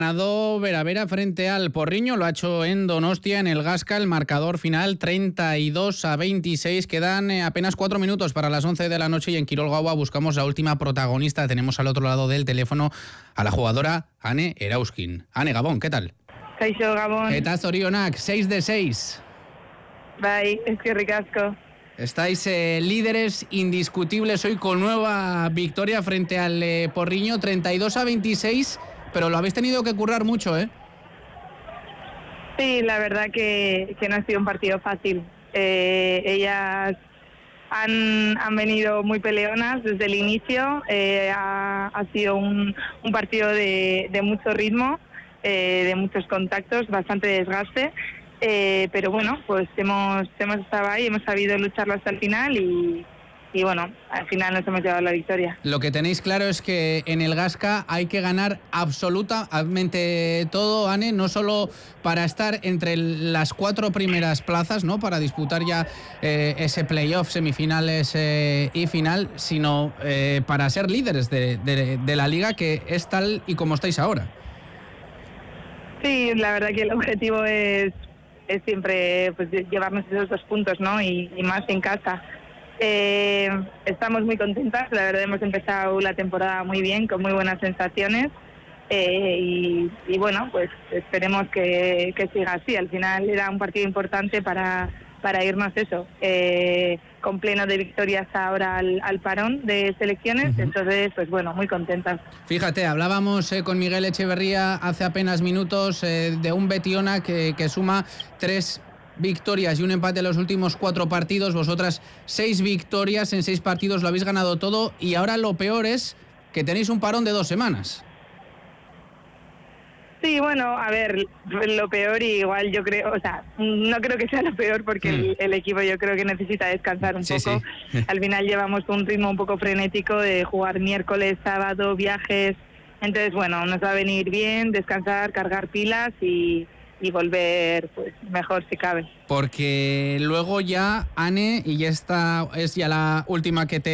Ganado Vera frente al Porriño, lo ha hecho en Donostia, en el Gasca, el marcador final 32-26. Quedan apenas 4 minutos para las 11 de la noche y en Quirol Gaua buscamos la última protagonista. Tenemos al otro lado del teléfono a la jugadora Ane Erauskin. Ane, Gabón, ¿qué tal? Kaixo, Gabón. Eta zorionak, 6 de 6. Bai, eskerrik asko. Estáis líderes indiscutibles hoy con nueva victoria frente al Porriño, 32-26. Pero lo habéis tenido que currar mucho, ¿eh? Sí, la verdad que no ha sido un partido fácil. Ellas han venido muy peleonas desde el inicio. Ha sido un partido de mucho ritmo, de muchos contactos, bastante desgaste. Pero bueno, pues hemos estado ahí, hemos sabido lucharlo hasta el final y bueno, al final nos hemos llevado la victoria. Lo que tenéis claro es que en el Gasca hay que ganar absolutamente todo, Ane, no solo para estar entre las 4 primeras plazas, ¿no? Para disputar ya ese playoff, semifinales y final, sino para ser líderes de la liga, que es tal y como estáis ahora. Sí, la verdad que el objetivo es siempre pues llevarnos esos 2 puntos, ¿no? Y más en casa. Estamos muy contentas, la verdad hemos empezado la temporada muy bien, con muy buenas sensaciones y bueno, pues esperemos que siga así. Al final era un partido importante para irnos eso, con pleno de victorias ahora al parón de selecciones, entonces pues bueno, muy contentas. Fíjate, hablábamos con Miguel Echeverría hace apenas minutos de un Betiona que suma 3 victorias y un empate en los últimos 4 partidos. Vosotras 6 victorias en 6 partidos, lo habéis ganado todo y ahora lo peor es que tenéis un parón de 2 semanas. Sí, bueno, a ver, lo peor igual yo creo, o sea, no creo que sea lo peor porque el equipo yo creo que necesita descansar un poco. Sí. Al final llevamos un ritmo un poco frenético de jugar miércoles, sábado, viajes. Entonces, bueno, nos va a venir bien descansar, cargar pilas y volver pues mejor si cabe. Porque luego ya, Ane, y esta es ya la última que te